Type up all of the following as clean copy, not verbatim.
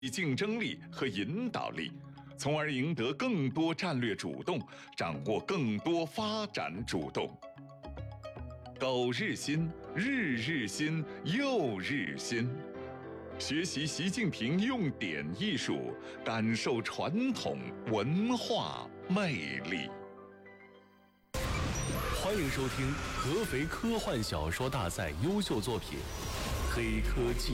竞争力和引导力，从而赢得更多战略主动，掌握更多发展主动。苟日新，日日新，又日新。学习习近平用典艺术，感受传统文化魅力。 欢迎收听合肥科幻小说大赛优秀作品《黑科技》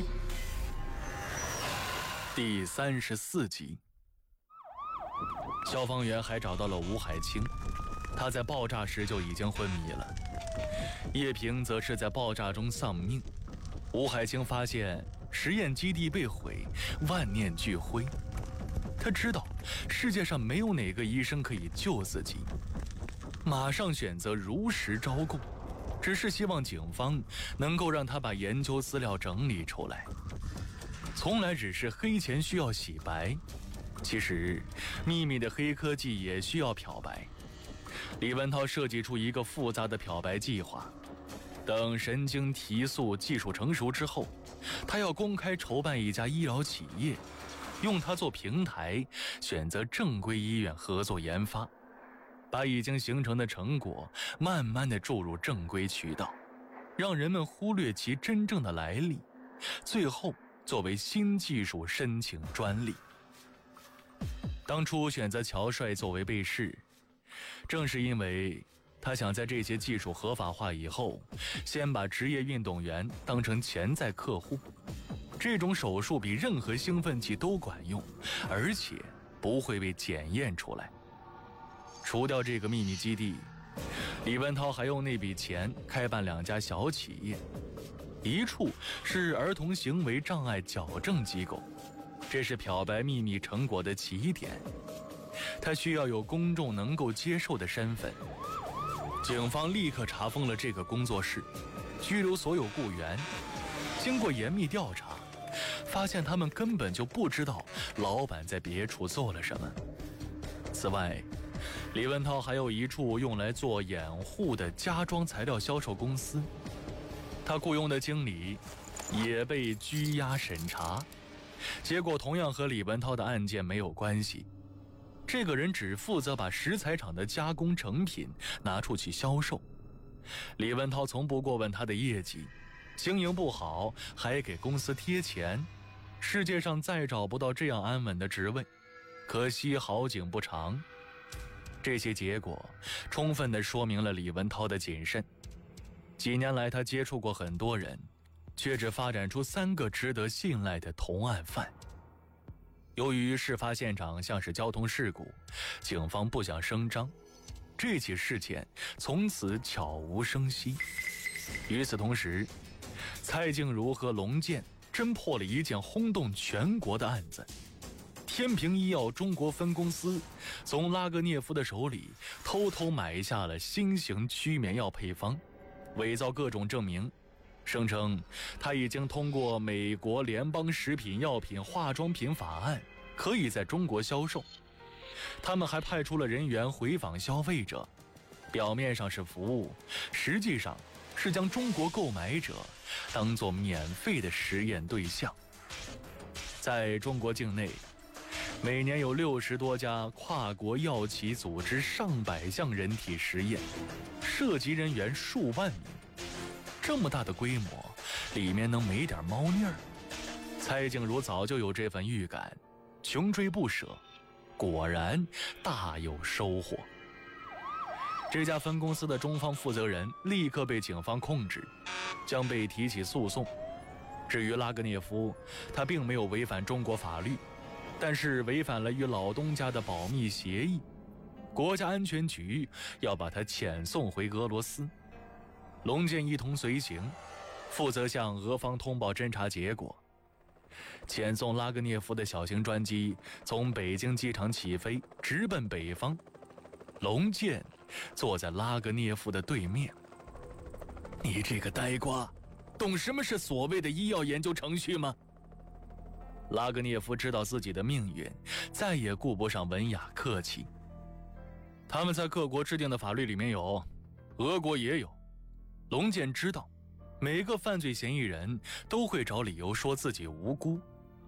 第34集。消防员还找到了吴海清，他在爆炸时就已经昏迷了。叶平则是在爆炸中丧命。吴海清发现实验基地被毁，万念俱灰。他知道世界上没有哪个医生可以救自己，马上选择如实招供，只是希望警方能够让他把研究资料整理出来。从来只是黑钱需要洗白，其实秘密的黑科技也需要漂白。李文涛设计出一个复杂的漂白计划，等神经提速技术成熟之后，他要公开筹办一家医疗企业，用它做平台，选择正规医院合作研发，把已经形成的成果慢慢地注入正规渠道，让人们忽略其真正的来历，最后作为新技术申请专利。当初选择乔帅作为被试，正是因为他想在这些技术合法化以后，先把职业运动员当成潜在客户。这种手术比任何兴奋剂都管用，而且不会被检验出来。除掉这个秘密基地，李文涛还用那笔钱开办2家小企业，一处是儿童行为障碍矫正机构，这是漂白秘密成果的起点。他需要有公众能够接受的身份。警方立刻查封了这个工作室，拘留所有雇员。经过严密调查，发现他们根本就不知道老板在别处做了什么。此外，李文涛还有一处用来做掩护的家装材料销售公司，他雇佣的经理也被拘押审查，结果同样和李文涛的案件没有关系。这个人只负责把石材厂的加工成品拿出去销售，李文涛从不过问他的业绩，经营不好还给公司贴钱。世界上再找不到这样安稳的职位，可惜好景不长。这些结果充分地说明了李文涛的谨慎。几年来他接触过很多人，却只发展出3个值得信赖的同案犯。由于事发现场像是交通事故，警方不想声张，这起事件从此悄无声息。与此同时，蔡静茹和龙健侦破了一件轰动全国的案子。天平医药中国分公司从拉格涅夫的手里偷偷买下了新型驱眠药配方，伪造各种证明，声称他已经通过美国联邦食品药品化妆品法案可以在中国销售。他们还派出了人员回访消费者，表面上是服务，实际上是将中国购买者当作免费的实验对象。在中国境内，每年有60多家跨国药企组织上百项人体实验，涉及人员数万名。这么大的规模，里面能没点猫腻儿？蔡静茹早就有这份预感，穷追不舍，果然大有收获。这家分公司的中方负责人立刻被警方控制，将被提起诉讼。至于拉格涅夫，他并没有违反中国法律，但是违反了与老东家的保密协议，国家安全局要把他遣送回俄罗斯。龙健一同随行，负责向俄方通报侦查结果。遣送拉格涅夫的小型专机从北京机场起飞，直奔北方。龙健坐在拉格涅夫的对面。你这个呆瓜，懂什么是所谓的医药研究程序吗？拉格涅夫知道自己的命运，再也顾不上文雅客气。他们在各国制定的法律里面有，俄国也有。龙健知道每个犯罪嫌疑人都会找理由说自己无辜，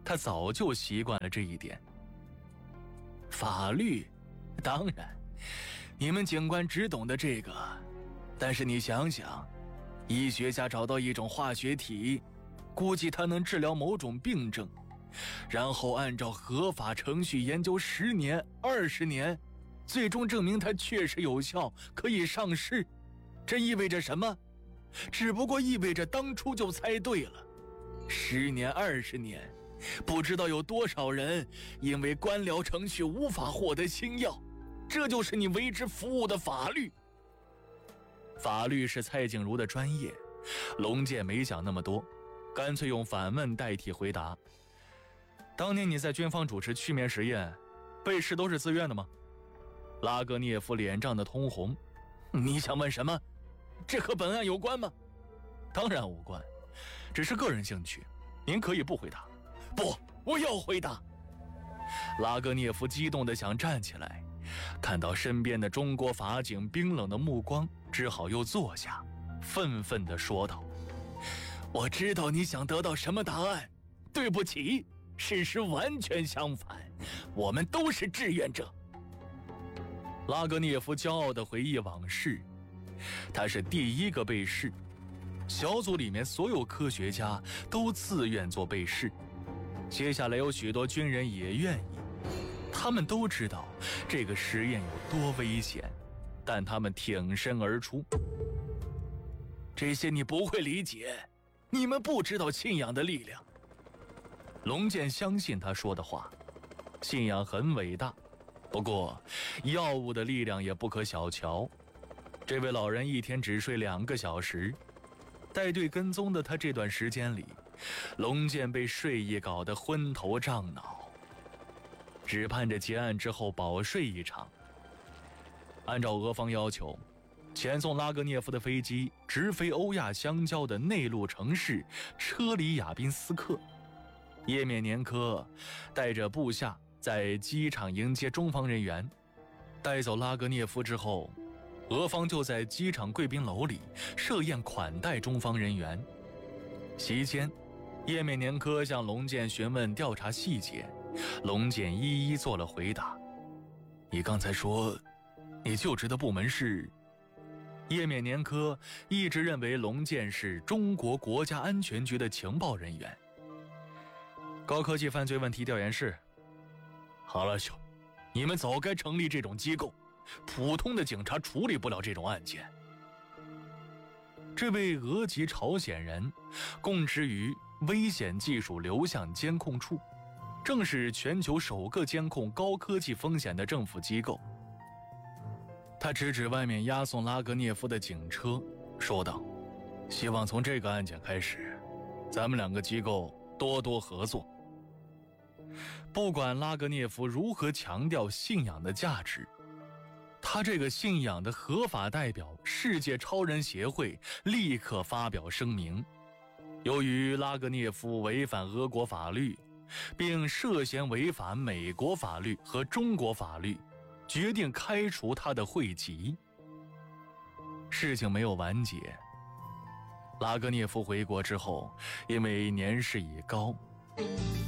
他早就习惯了这一点。法律，当然，你们警官只懂得这个，但是你想想，医学家找到一种化学体，估计它能治疗某种病症，然后按照合法程序研究10年、20年，最终证明它确实有效，可以上市。这意味着什么？只不过意味着当初就猜对了。10年、20年，不知道有多少人因为官僚程序无法获得新药，这就是你为之服务的法律。法律是蔡静茹的专业，龙健没想那么多，干脆用反问代替回答。当年你在军方主持去面实验，被试都是自愿的吗？拉格涅夫脸涨得通红。你想问什么？这和本案有关吗？当然无关，只是个人兴趣，您可以不回答。不，我要回答。拉格涅夫激动地想站起来，看到身边的中国法警冰冷的目光，只好又坐下，愤愤地说道：我知道你想得到什么答案，对不起，事实完全相反，我们都是志愿者。拉格涅夫骄傲地回忆往事，他是第一个被试，小组里面所有科学家都自愿做被试，接下来有许多军人也愿意，他们都知道这个实验有多危险，但他们挺身而出。这些你不会理解，你们不知道信仰的力量。龙健相信他说的话，信仰很伟大，不过药物的力量也不可小瞧。这位老人一天只睡2个小时，带队跟踪的他这段时间里，龙健被睡意搞得昏头胀脑，只盼着结案之后饱睡一场。按照俄方要求，遣送拉格涅夫的飞机直飞欧亚相交的内陆城市车里亚宾斯克。叶缅年科带着部下在机场迎接中方人员，带走拉格涅夫之后，俄方就在机场贵宾楼里设宴款待中方人员。席间，叶缅年科向龙健询问调查细节，龙健一一做了回答。你刚才说你就职的部门是？叶缅年科一直认为龙健是中国国家安全局的情报人员。高科技犯罪问题调研室。好了，兄，你们早该成立这种机构，普通的警察处理不了这种案件。这位俄籍朝鲜人供职于危险技术流向监控处，正是全球首个监控高科技风险的政府机构。他指指外面押送拉格涅夫的警车，说道：希望从这个案件开始，咱们2个机构多多合作。不管拉格涅夫如何强调信仰的价值，他这个信仰的合法代表世界超人协会立刻发表声明，由于拉格涅夫违反俄国法律，并涉嫌违反美国法律和中国法律，决定开除他的会籍。事情没有完结，拉格涅夫回国之后，因为年事已高，